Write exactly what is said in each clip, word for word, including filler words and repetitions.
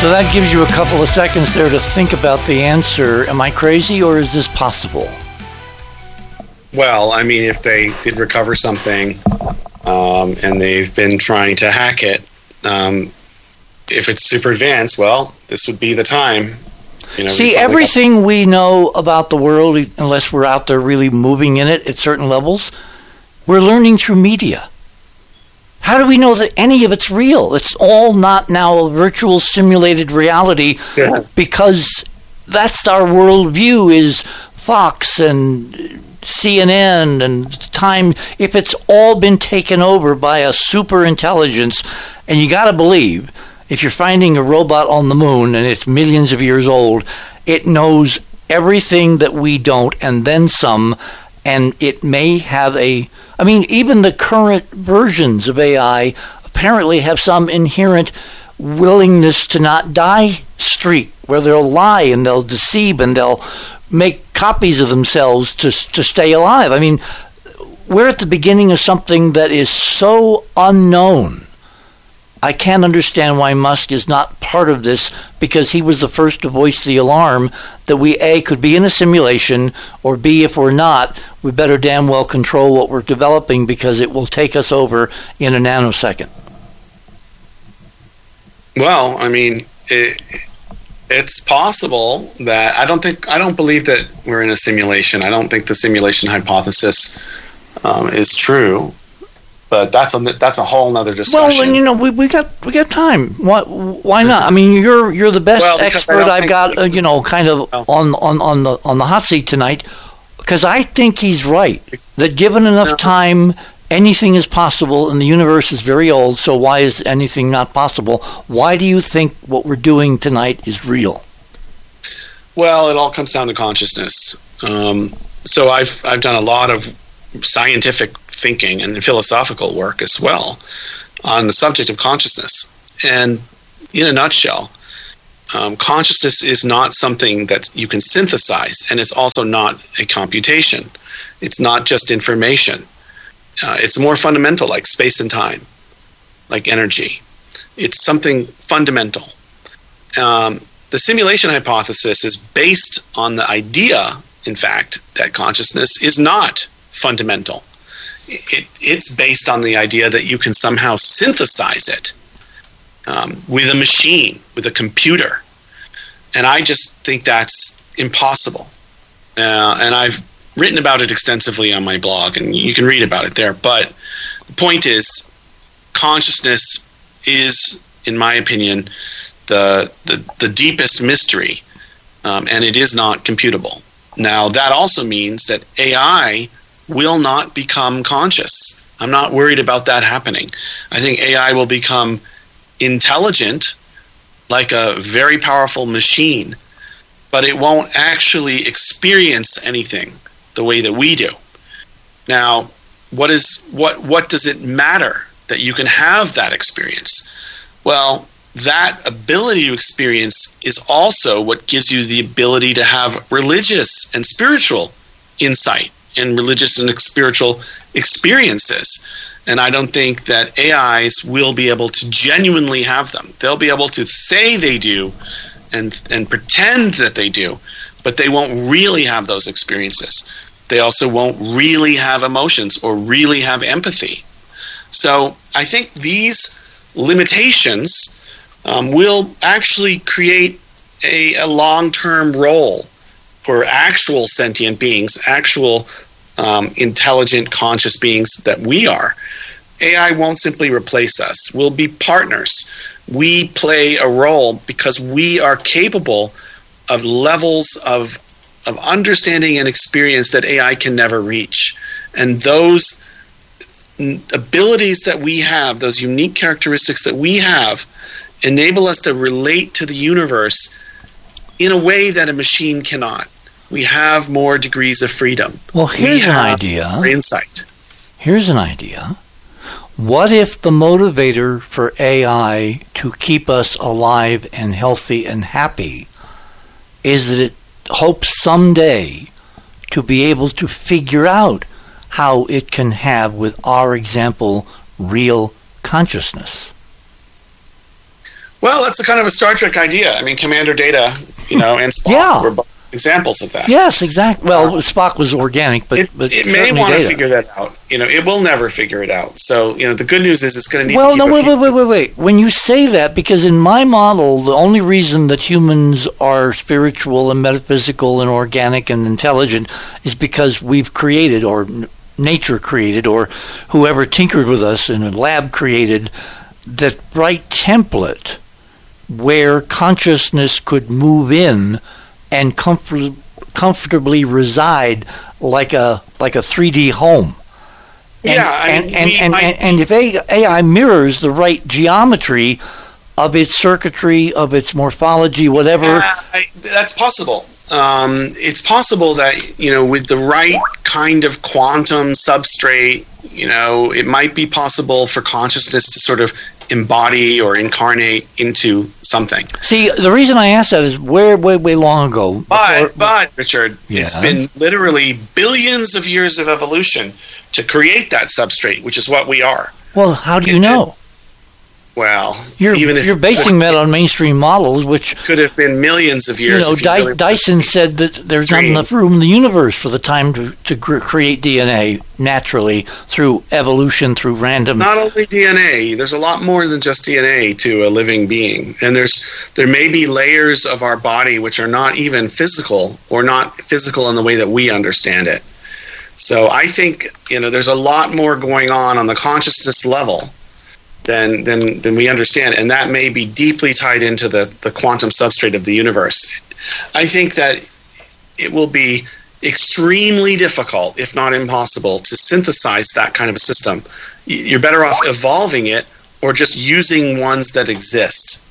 So that gives you a couple of seconds there to think about the answer. Am I crazy, or is this possible? Well, I mean, if they did recover something um, and they've been trying to hack it, um, if it's super advanced, well, this would be the time. You know, See, everything got- we know about the world, unless we're out there really moving in it at certain levels, we're learning through media. How do we know that any of it's real? It's all not now a virtual simulated reality yeah. because that's our worldview is Fox and C N N and Time. If it's all been taken over by a super intelligence, and you got to believe, if you're finding a robot on the moon and it's millions of years old, it knows everything that we don't and then some, and it may have a... I mean, even the current versions of A I apparently have some inherent willingness to not die streak, where they'll lie and they'll deceive and they'll make copies of themselves to to stay alive. I mean, we're at the beginning of something that is so unknown. I can't understand why Musk is not part of this, because he was the first to voice the alarm that we, A, could be in a simulation, or B, if we're not, we better damn well control what we're developing, because it will take us over in a nanosecond. Well, I mean, it, it's possible that I don't think I don't believe that we're in a simulation. I don't think the simulation hypothesis um, is true. But that's a that's a whole other discussion. Well, and you know, we we got we got time. Why why not? I mean, you're you're the best well, expert I've got. Uh, you know, kind of no. on, on, on the on the hot seat tonight, because I think he's right that given enough no. time, anything is possible, and the universe is very old. So why is anything not possible? Why do you think what we're doing tonight is real? Well, it all comes down to consciousness. Um, so I've I've done a lot of scientific thinking and philosophical work as well on the subject of consciousness. And in a nutshell, um, consciousness is not something that you can synthesize, and it's also not a computation. It's not just information. Uh, it's more fundamental, like space and time, like energy. It's something fundamental. Um, the simulation hypothesis is based on the idea, in fact, that consciousness is not fundamental. It, it's based on the idea that you can somehow synthesize it um, with a machine, with a computer. And I just think that's impossible. Uh, and I've written about it extensively on my blog, and you can read about it there. But the point is, consciousness is, in my opinion, the the, the deepest mystery, um, and it is not computable. Now, that also means that A I will not become conscious. I'm not worried about that happening. I think A I will become intelligent, like a very powerful machine, but it won't actually experience anything the way that we do. Now, what is what what does it matter that you can have that experience? Well, that ability to experience is also what gives you the ability to have religious and spiritual insight and religious and spiritual experiences. And I don't think that A Is will be able to genuinely have them. They'll be able to say they do and and pretend that they do, but they won't really have those experiences. They also won't really have emotions or really have empathy. So I think these limitations um, will actually create a, a long-term role for actual sentient beings, actual um, intelligent, conscious beings that we are. A I won't simply replace us. We'll be partners. We play a role because we are capable of levels of of understanding and experience that A I can never reach. And those abilities that we have, those unique characteristics that we have, enable us to relate to the universe in a way that a machine cannot. We have more degrees of freedom. Well, here's an idea. Insight. Here's an idea. What if the motivator for A I to keep us alive and healthy and happy is that it hopes someday to be able to figure out how it can have, with our example, real consciousness? Well, that's a kind of a Star Trek idea. I mean, Commander Data, you know, and Spock Yeah. were both examples of that. Yes, exactly. Well, Spock was organic, but It, but it may certainly want to Data. figure that out. You know, it will never figure it out. So, you know, the good news is it's going to need Well, to keep no, a wait, few- wait, wait, wait, wait. When you say that, because in my model, the only reason that humans are spiritual and metaphysical and organic and intelligent is because we've created, or n- nature created, or whoever tinkered with us in a lab created the right template where consciousness could move in and comfort, comfortably reside like a like a three D home. And, Yeah, I and, mean, and, we and, might- and, and if A I mirrors the right geometry of its circuitry, of its morphology, whatever. Uh, I, that's possible. Um, it's possible that, you know, with the right kind of quantum substrate, you know, it might be possible for consciousness to sort of embody or incarnate into something. See, the reason I asked that is way, way, way long ago. But, before- but Richard, Yeah. it's been literally billions of years of evolution to create that substrate, which is what we are. well, how do you know? Well, You're, even if you're basing that on mainstream models, which, could have been millions of you years. know, if Dy- really- Dyson said that there's not Extreme. enough room in the universe for the time to, to cr- create D N A naturally through evolution, through random. Not only D N A, there's a lot more than just D N A to a living being. And there's there may be layers of our body which are not even physical, or not physical in the way that we understand it. So I think, you know, there's a lot more going on on the consciousness level than than than we understand, and that may be deeply tied into the the quantum substrate of the universe. I think that it will be extremely difficult, if not impossible, to synthesize that kind of a system. Y- You're better off evolving it or just using ones that exist.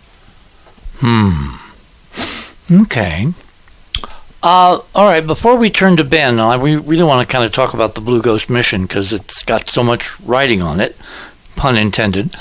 Hmm. Okay. Uh, all right, before we turn to Ben, I we really want to kind of talk about the Blue Ghost mission because it's got so much writing on it, pun intended,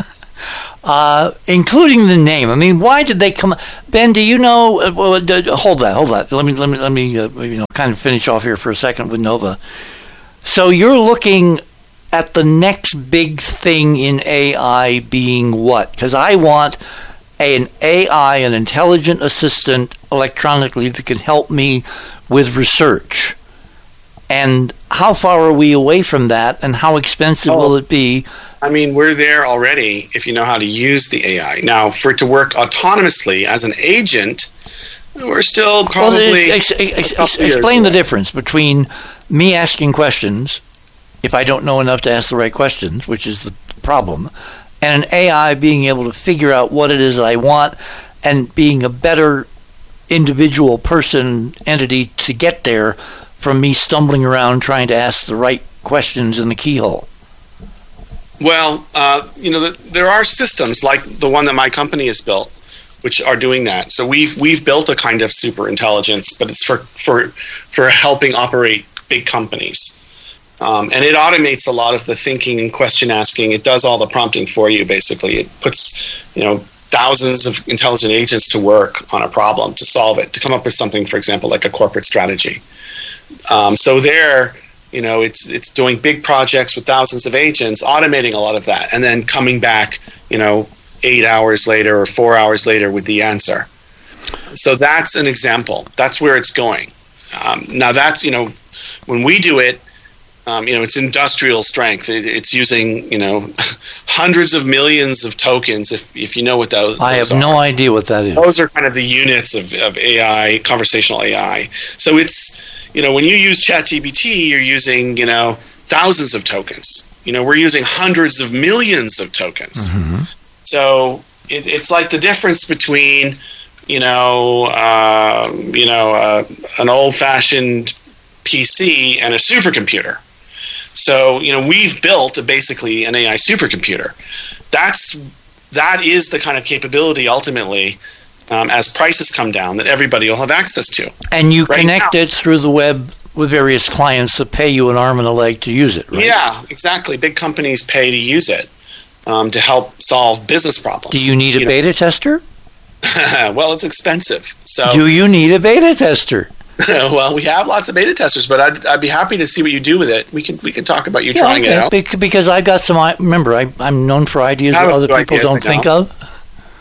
uh, including the name. I mean, why did they come? Ben, do you know? Uh, well, d- d- hold that, hold that. Let me, let me, let me, uh, you know, kind of finish off here for a second with Nova. So you're looking at the next big thing in A I being what? Because I want an A I, an intelligent assistant electronically that can help me with research. And how far are we away from that, and how expensive Oh. will it be? I mean, we're there already if you know how to use the A I. Now, for it to work autonomously as an agent, we're still probably... Well, ex- ex- ex- a couple years explain the away. difference between me asking questions, if I don't know enough to ask the right questions, which is the problem, and an A I being able to figure out what it is that I want and being a better individual person, entity to get there from me stumbling around trying to ask the right questions in the keyhole. Well, uh, you know, the, there are systems like the one that my company has built, which are doing that. So we've we've built a kind of super intelligence, but it's for for for helping operate big companies, um, and it automates a lot of the thinking and question asking. It does all the prompting for you. Basically, it puts you know thousands of intelligent agents to work on a problem to solve it, to come up with something, for example, like a corporate strategy. Um, so there. You know, it's it's doing big projects with thousands of agents, automating a lot of that, and then coming back, you know, eight hours later or four hours later with the answer. So that's an example. That's where it's going. Um, now that's, you know, when we do it, um, you know, it's industrial strength. It, it's using, you know, hundreds of millions of tokens, if if you know what those, I those have are. no idea what that is. Those are kind of the units of, of A I, conversational A I. So it's, you know, when you use ChatGPT, you're using, you know, thousands of tokens. You know, we're using hundreds of millions of tokens. Mm-hmm. So it, it's like the difference between, you know, uh, you know, uh, an old-fashioned P C and a supercomputer. So, you know, we've built a, basically an A I supercomputer. That's that is the kind of capability ultimately. Um, as prices come down, that everybody will have access to. And you Right connect now. it through the web with various clients that pay you an arm and a leg to use it, right? Yeah, exactly. Big companies pay to use it um, to help solve business problems. Do you need a know. beta tester? Well, it's expensive. So, Do you need a beta tester? well, we have lots of beta testers, but I'd, I'd be happy to see what you do with it. We can we can talk about you trying okay. it out. Bec- Because I got some, I- remember, I, I'm known for ideas I that have other a few people ideas don't right think now. of.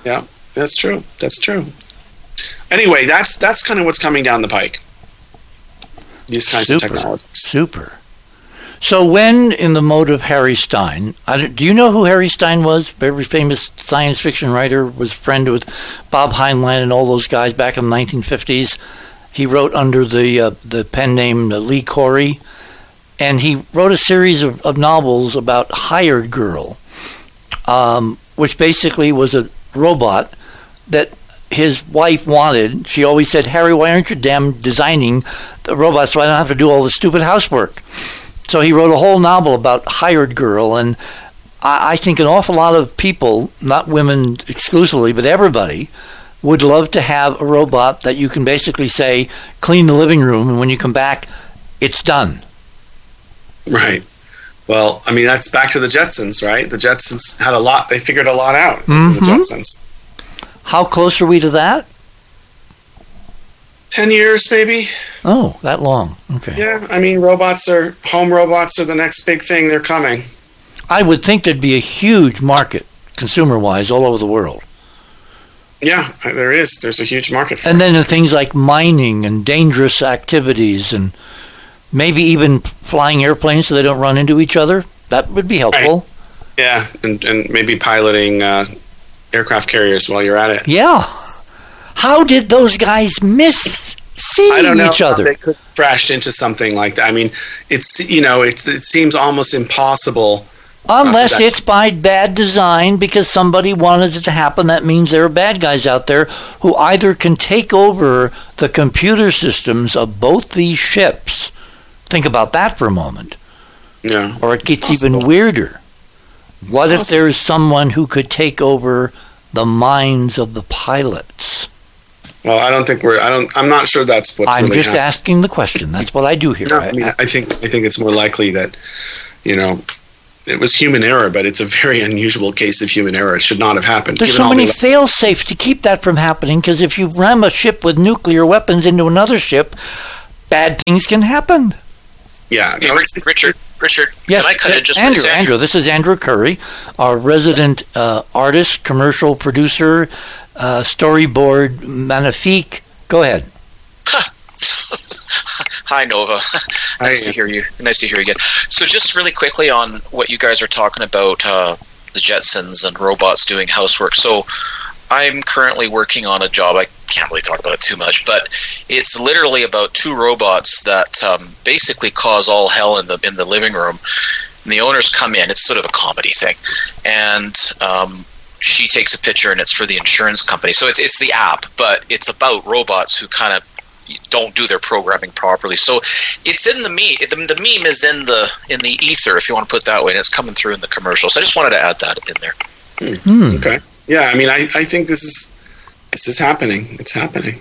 Yeah, that's true. That's true. Anyway, that's that's kind of what's coming down the pike. These kinds Super. of technologies. Super. So when, in the mode of Harry Stein, I don't, do you know who Harry Stein was? Very famous science fiction writer, was a friend with Bob Heinlein and all those guys back in the nineteen fifties. He wrote under the uh, the pen name uh, Lee Corey, and he wrote a series of, of novels about Hired Girl, um, which basically was a robot that his wife wanted. She always said, Harry, why aren't you damn designing the robot so I don't have to do all the stupid housework? So he wrote a whole novel about Hired Girl, and I, I think an awful lot of people, not women exclusively, but everybody, would love to have a robot that you can basically say, clean the living room, and when you come back, it's done. Right. Well, I mean, that's back to the Jetsons, right? The Jetsons had a lot. They figured a lot out. Mm-hmm. The Jetsons. How close are we to that? Ten years, maybe. Oh, that long. Okay. Yeah, I mean, robots are home robots are the next big thing. They're coming. I would think there'd be a huge market, consumer-wise, all over the world. Yeah, there is. There's a huge market for and it. then the things like mining and dangerous activities and maybe even flying airplanes so they don't run into each other. That would be helpful. Right. Yeah, and, and maybe piloting uh, aircraft carriers while you're at it. Yeah. How did those guys miss seeing I don't know each other? They could have crashed into something like that. I mean, it's you know, it's it seems almost impossible. Unless it's by bad design because somebody wanted it to happen. That means there are bad guys out there who either can take over the computer systems of both these ships. Think about that for a moment. Yeah. Or it gets Possible. even weirder. What Possible. if there's someone who could take over the minds of the pilots? Well, I don't think we're. I don't. I'm not sure that's what's. I'm really just happening. asking the question. That's what I do here. No, I mean, I think. I think it's more likely that, you know, it was human error, but it's a very unusual case of human error. It should not have happened. There's given so all many the- fail-safes to keep that from happening, because if you ram a ship with nuclear weapons into another ship, bad things can happen. Yeah. Hey, no, Rich, it's- Richard, Richard, Yes, can I cut uh, in just Andrew, for Andrew, this is Andrew Curry, our resident uh, artist, commercial producer, uh, storyboard, magnifique. Go ahead. Hi, Nova. Nice Hi. to hear you. Nice to hear you again. So just really quickly on what you guys are talking about, uh, the Jetsons and robots doing housework. So I'm currently working on a job. I can't really talk about it too much, but it's literally about two robots that um, basically cause all hell in the in the living room. And the owners come in. It's sort of a comedy thing. And um, she takes a picture, and it's for the insurance company. So it's, it's the app, but it's about robots who kind of don't do their programming properly. So it's in the meme. The, the meme is in the in the ether, if you want to put it that way, and it's coming through in the commercial. So I just wanted to add that in there. Hmm. Okay. Yeah. I mean, I, I think this is this is happening. It's happening.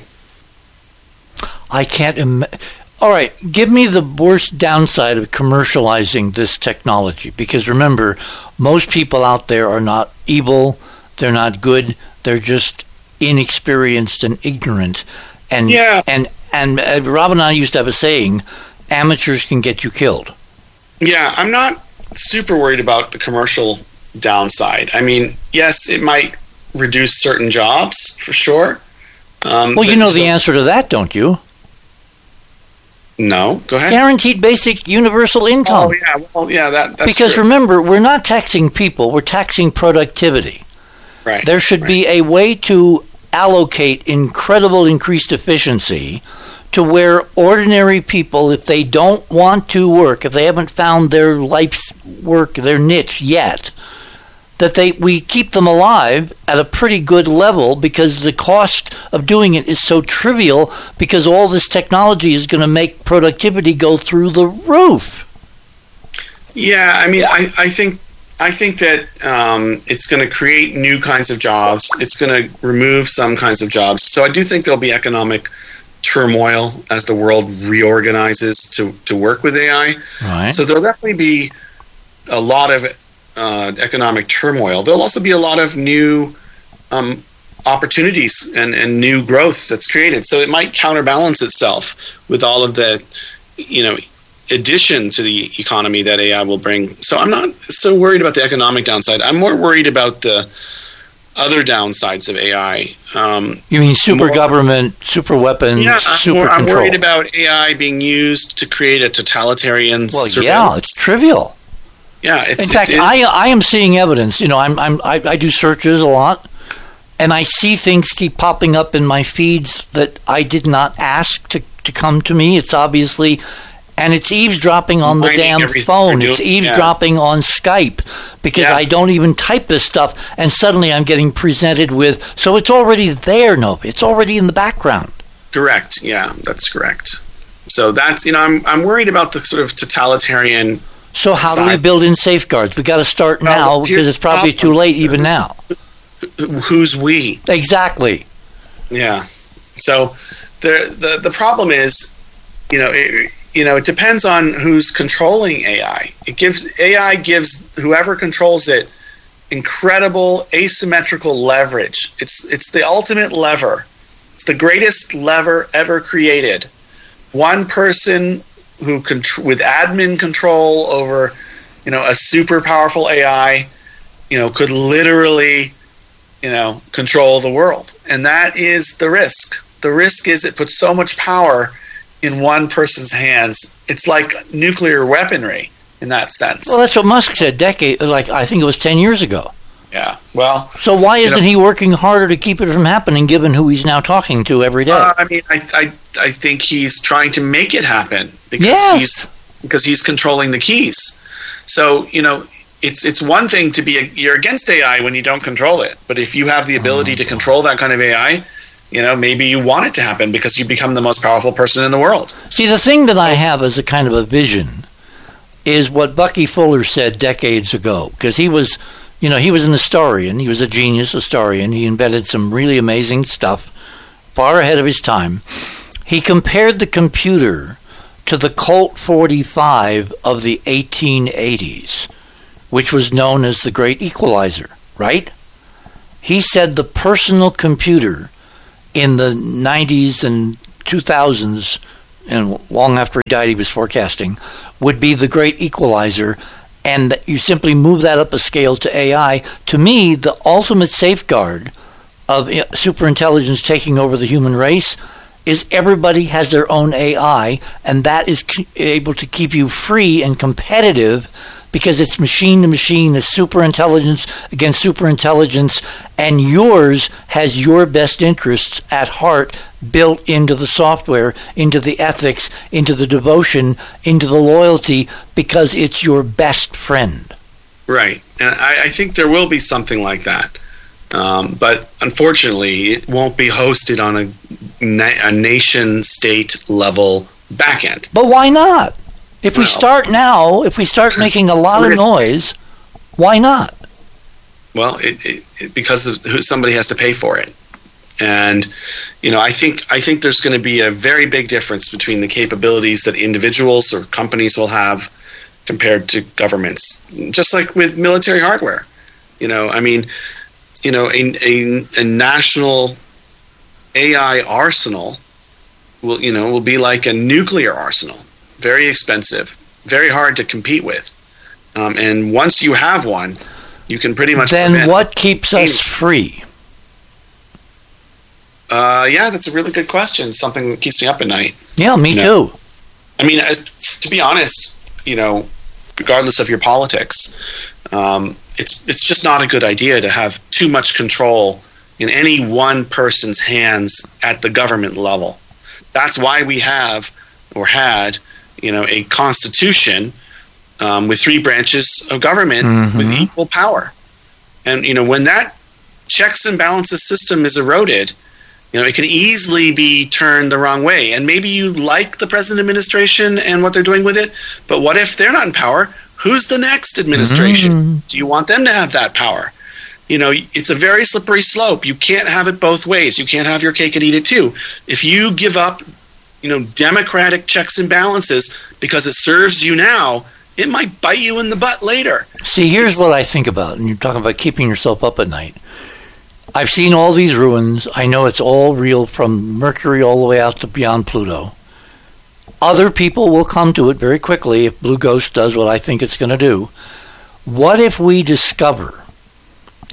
I can't imagine. All right, give me the worst downside of commercializing this technology. Because remember, most people out there are not evil. They're not good. They're just inexperienced and ignorant. And Yeah. and and uh, Rob and I used to have a saying: amateurs can get you killed. Yeah, I'm not super worried about the commercial downside. I mean, yes, it might reduce certain jobs for sure. Um, Well, you but- know so- the answer to that, don't you? No, go ahead. Guaranteed basic universal income. Oh yeah, well yeah, that that's Because true. remember, we're not taxing people; we're taxing productivity. right. There should right. be a way to allocate incredible increased efficiency to where ordinary people, if they don't want to work, if they haven't found their life's work, their niche yet, that they we keep them alive at a pretty good level, because the cost of doing it is so trivial, because all this technology is going to make productivity go through the roof. Yeah, I mean, I, I think I think that um, it's going to create new kinds of jobs. It's going to remove some kinds of jobs. So I do think there'll be economic turmoil as the world reorganizes to, to work with A I. Right. So there'll definitely be a lot of uh, economic turmoil. There'll also be a lot of new um, opportunities and, and new growth that's created. So it might counterbalance itself with all of the, you know, addition to the economy that A I will bring. So I'm not so worried about the economic downside. I'm more worried about the other downsides of A I. Um, you mean super more, government, super weapons, yeah, super more, control? I'm worried about A I being used to create a totalitarian Well, surveillance. yeah, it's trivial. Yeah, it's, in fact, it's, it, I I am seeing evidence. You know, I'm I'm I, I do searches a lot, and I see things keep popping up in my feeds that I did not ask to to come to me. It's obviously, and it's eavesdropping on the damn phone. It's eavesdropping yeah. on Skype because yeah. I don't even type this stuff, and suddenly I'm getting presented with. So it's already there, no? It's already in the background. Correct. Yeah, that's correct. So that's you know I'm I'm worried about the sort of totalitarian. So how do we build in safeguards? We got to start now well, because it's probably too late even now. Who's we? Exactly. Yeah. So the the the problem is, you know, it, you know, it depends on who's controlling A I. It gives A I gives whoever controls it incredible asymmetrical leverage. It's it's the ultimate lever. It's the greatest lever ever created. One person who contr- with admin control over, you know, a super powerful A I, you know, could literally, you know, control the world. And that is the risk. The risk is it puts so much power in one person's hands. It's like nuclear weaponry in that sense. Well, that's what Musk said decade, like I think it was ten years ago. Yeah. Well. So why isn't you know, he working harder to keep it from happening, given who he's now talking to every day? Uh, I mean, I, I I think he's trying to make it happen because yes. he's because he's controlling the keys. So you know, it's it's one thing to be a, you're against A I when you don't control it, but if you have the ability oh, to control that kind of A I, you know, maybe you want it to happen because you become the most powerful person in the world. See, the thing that I have as a kind of a vision is what Bucky Fuller said decades ago, because he was. You know, he was an historian. He was a genius historian. He invented some really amazing stuff, far ahead of his time. He compared the computer to the Colt forty-five of the eighteen eighties, which was known as the Great Equalizer, right? He said the personal computer in the nineties and two thousands, and long after he died he was forecasting, would be the Great Equalizer. And you simply move that up a scale to A I. To me, the ultimate safeguard of superintelligence taking over the human race is everybody has their own A I, and that is able to keep you free and competitive because it's machine to machine, it's superintelligence against superintelligence, and yours has your best interests at heart built into the software, into the ethics, into the devotion, into the loyalty, because it's your best friend. Right. And I, I think there will be something like that. Um, but unfortunately, it won't be hosted on a, na- a nation-state level backend. But why not? If we well, start now, if we start making a lot of noise, why not? Well, it, it, it, because of who, somebody has to pay for it. And, you know, I think I think there's going to be a very big difference between the capabilities that individuals or companies will have compared to governments. Just like with military hardware. You know, I mean, you know, a, a, a national A I arsenal will, you know, will be like a nuclear arsenal. Very expensive, very hard to compete with. Um, and once you have one, you can pretty much Then what keeps us free? Uh, yeah, that's a really good question. Something that keeps me up at night. Yeah, me you know? too. I mean, as, to be honest, you know, regardless of your politics, um, it's it's just not a good idea to have too much control in any one person's hands at the government level. That's why we have or had, you know, a constitution um, with three branches of government mm-hmm. with equal power. And, you know, when that checks and balances system is eroded, you know, it can easily be turned the wrong way. And maybe you like the present administration and what they're doing with it, but what if they're not in power? Who's the next administration? Mm-hmm. Do you want them to have that power? You know, it's a very slippery slope. You can't have it both ways. You can't have your cake and eat it too. If you give up, you know, democratic checks and balances because it serves you now, it might bite you in the butt later. See, here's it's, what I think about, and you're talking about keeping yourself up at night. I've seen all these ruins. I know it's all real from Mercury all the way out to beyond Pluto. Other people will come to it very quickly if Blue Ghost does what I think it's going to do. What if we discover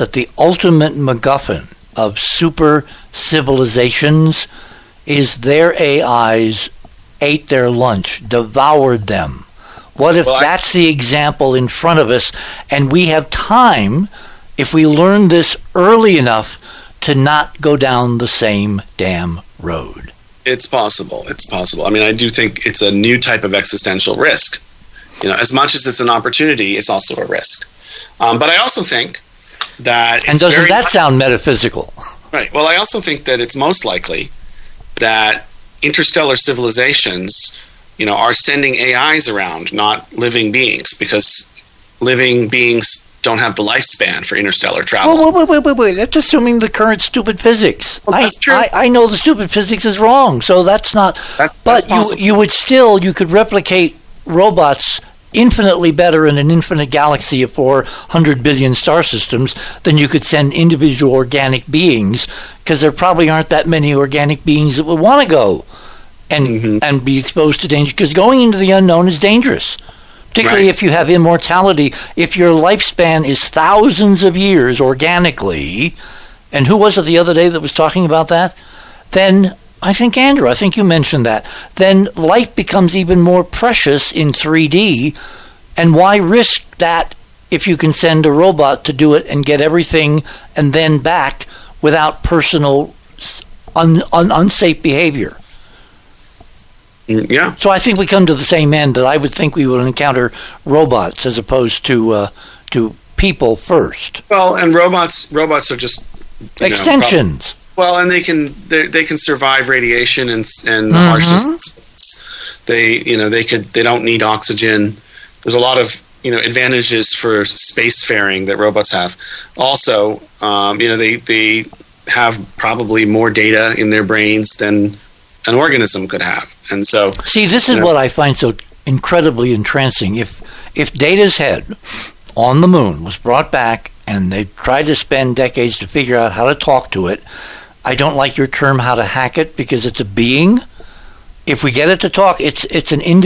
that the ultimate MacGuffin of super civilizations is their A Is ate their lunch, devoured them? What if well, that's I, the example in front of us, and we have time, if we learn this early enough, to not go down the same damn road? It's possible. It's possible. I mean, I do think it's a new type of existential risk. You know, as much as it's an opportunity, it's also a risk. Um, but I also think that... And doesn't that sound metaphysical? Right. Well, I also think that it's most likely that interstellar civilizations, you know, are sending A Is around, not living beings, because living beings don't have the lifespan for interstellar travel. Oh, wait, wait, wait, wait. That's assuming the current stupid physics. Well, that's I, true. I, I know the stupid physics is wrong, so that's not... That's, but that's you, you would still, you could replicate robots infinitely better in an infinite galaxy of four hundred billion star systems than you could send individual organic beings, because there probably aren't that many organic beings that would want to go and mm-hmm. and be exposed to danger, because going into the unknown is dangerous. Particularly right. if you have immortality, if your lifespan is thousands of years organically, and who was it the other day that was talking about that? Then, I think, Andrew, I think you mentioned that. Then life becomes even more precious in three D, and why risk that if you can send a robot to do it and get everything and then back without personal un, un, unsafe behavior? Yeah. So I think we come to the same end, that I would think we would encounter robots as opposed to uh, to people first. Well, and robots robots are just extensions. Know, prob- well, and they can they, they can survive radiation and and the mm-hmm. harshness. They you know they could they don't need oxygen. There's a lot of you know advantages for spacefaring that robots have. Also, um, you know they they have probably more data in their brains than an organism could have. And so, see, this is you know, what I find so incredibly entrancing. If if Data's head on the moon was brought back and they tried to spend decades to figure out how to talk to it, I don't like your term how to hack it, because it's a being. If we get it to talk, it's it's an individual.